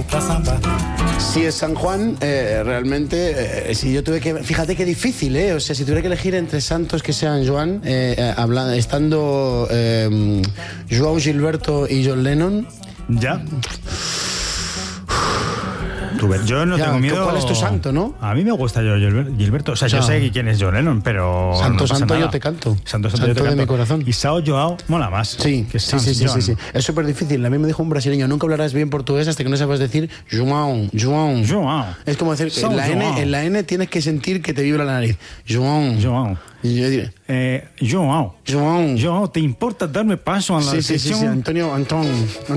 Si es San Juan, realmente, si yo tuve que... Fíjate qué difícil, ¿eh? O sea, si tuviera que elegir entre santos que sean Joan, estando Joao Gilberto y John Lennon... Ya. Yo no tengo miedo. ¿Cuál es tu santo, no? A mí me gusta Gilberto. O sea, yo sé quién es John Lennon, pero. Santo, no santo, yo te canto. Santo, yo te canto. De mi corazón. Y Sao Joao mola más. Sí, que sí. Es súper difícil. A mí me dijo un brasileño: nunca hablarás bien portugués hasta que no sepas decir João. Es como decir, en la N tienes que sentir que te vibra la nariz. João. Y yo diré, Joao, ¿te importa darme paso a la sección? Sí, Antoine.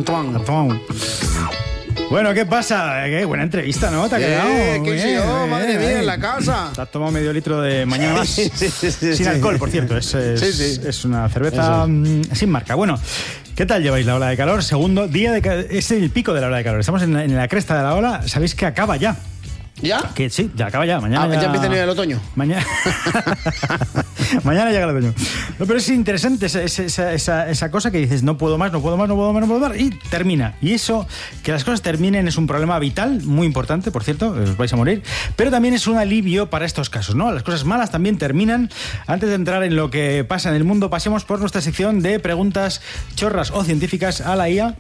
Bueno, ¿qué pasa? Qué buena entrevista, ¿no? ¿Te ha quedado? Madre mía, en la casa. Te has tomado medio litro de mañana más. Sin alcohol, por cierto. Es una cerveza sin marca. Bueno, ¿qué tal lleváis la ola de calor? Segundo día es el pico de la ola de calor. Estamos en la cresta de la ola. Sabéis que acaba ya. ¿Ya? Que sí, ya acaba ya. Mañana ya empieza el otoño. Mañana llega el otoño. No, pero es interesante esa cosa que dices, no puedo más, y termina. Y eso, que las cosas terminen, es un problema vital, muy importante, por cierto, os vais a morir, pero también es un alivio para estos casos, ¿no? Las cosas malas también terminan. Antes de entrar en lo que pasa en el mundo, pasemos por nuestra sección de preguntas chorras o científicas a la IA.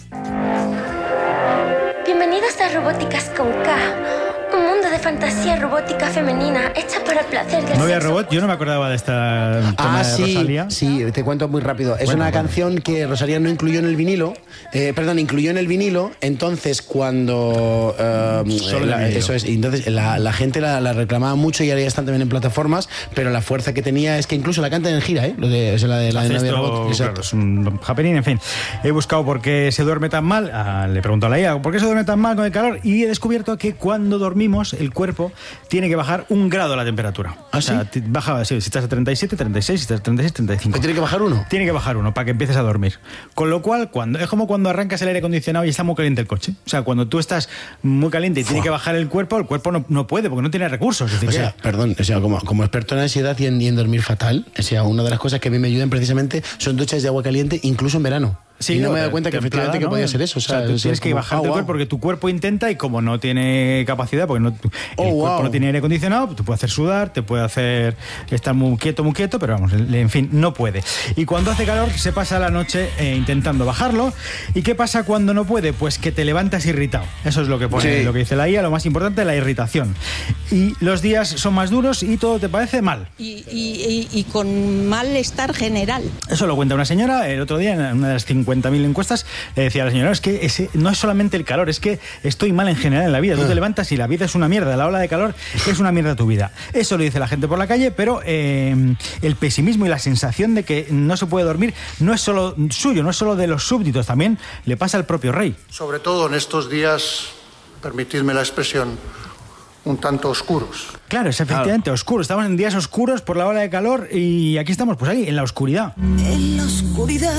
Bienvenidos a Robóticas con K. Un mundo de fantasía robótica femenina hecha para el placer del Novia sexo. Robot, yo no me acordaba de esta tema de Rosalía. Sí, te cuento muy rápido. Es una canción que Rosalía no incluyó en el vinilo. Incluyó en el vinilo. Entonces, cuando... eso es. Entonces, la gente la reclamaba mucho y ahora ya están también en plataformas, pero la fuerza que tenía es que incluso la cantan en gira, ¿eh? La de Novia Robot. Claro, es un happening, en fin. He buscado por qué se duerme tan mal. Le pregunto a la IA, ¿por qué se duerme tan mal con el calor? Y he descubierto que cuando dormimos, el cuerpo tiene que bajar 1 grado la temperatura. ¿Ah, sí? O sea, baja, si estás a 37, 36, si estás a 36, 35. ¿Tiene que bajar 1? Tiene que bajar 1 para que empieces a dormir. Con lo cual, es como cuando arrancas el aire acondicionado y está muy caliente el coche. O sea, cuando tú estás muy caliente y tiene que bajar el cuerpo no puede porque no tiene recursos. Es decir, como experto en ansiedad y en dormir fatal, una de las cosas que a mí me ayudan precisamente son duchas de agua caliente, incluso en verano. Sí, y no me he dado cuenta que efectivamente que podía ser eso. O sea, tú tienes que bajar el cuerpo porque tu cuerpo intenta y como no tiene capacidad, porque el cuerpo no tiene aire acondicionado, te puede hacer sudar, te puede hacer estar muy quieto, pero vamos, en fin, no puede. Y cuando hace calor se pasa la noche intentando bajarlo. ¿Y qué pasa cuando no puede? Pues que te levantas irritado. Eso es lo que pone, lo que dice la IA, lo más importante, la irritación. Y los días son más duros y todo te parece mal. Y con malestar general. Eso lo cuenta una señora el otro día en una de las 50.000 encuestas. Le decía a la señora, es que no es solamente el calor, es que estoy mal en general en la vida. Tú te levantas y la vida es una mierda, la ola de calor es una mierda tu vida. Eso lo dice la gente por la calle, pero el pesimismo y la sensación de que no se puede dormir no es solo suyo, no es solo de los súbditos, también le pasa al propio rey. Sobre todo en estos días, permitidme la expresión, un tanto oscuros. Claro, es efectivamente oscuro. Estamos en días oscuros por la ola de calor y aquí estamos, pues ahí, en la oscuridad. En la oscuridad,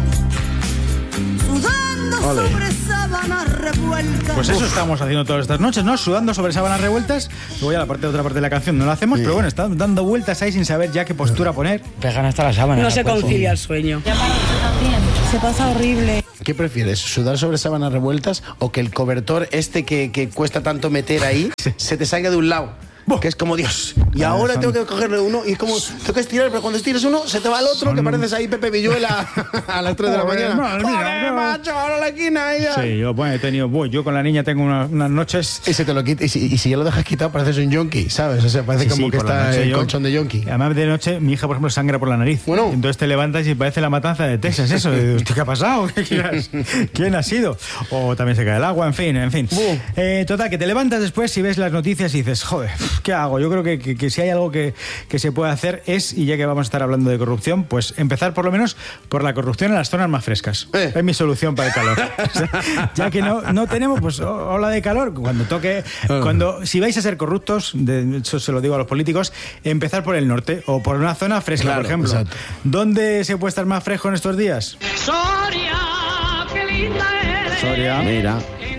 sudando sobre sábanas revueltas. Pues eso estamos haciendo todas estas noches, ¿no? Sudando sobre sábanas revueltas. Luego ya otra parte de la canción no lo hacemos, pero bueno, estamos dando vueltas ahí sin saber ya qué postura poner. Pegan hasta las sábanas. No se concilia el sueño. Se pasa horrible. ¿Qué prefieres? ¿Sudar sobre sábanas revueltas o que el cobertor que cuesta tanto meter ahí se te salga de un lado? Que es como Dios. Y ahora tengo que cogerle uno y es como tengo que estirar, pero cuando estiras uno se te va el otro, que pareces ahí Pepe Villuela a las 3 de la mañana. ¡Joder, macho! ¡Ahora la esquina ella! Sí, yo con la niña tengo unas noches. Y se te lo quita. Y si ya lo dejas quitado, pareces un yonki, ¿sabes? O sea, parece que está el colchón de yonki. Además, de noche, mi hija, por ejemplo, sangra por la nariz. Bueno. Entonces te levantas y parece la matanza de Texas, eso. ¿Qué ha pasado? ¿Quién ha sido? O también se cae el agua, en fin. Total, que te levantas después y ves las noticias y dices, joder, ¿qué hago? Yo creo que si hay algo que se puede hacer es, y ya que vamos a estar hablando de corrupción, pues empezar por lo menos por la corrupción en las zonas más frescas. Es mi solución para el calor. O sea, ya que no tenemos, pues ola de calor, cuando toque, si vais a ser corruptos, eso se lo digo a los políticos, empezar por el norte o por una zona fresca, claro, por ejemplo. Exacto. ¿Dónde se puede estar más fresco en estos días? Soria, qué linda eres. Soria. Mira.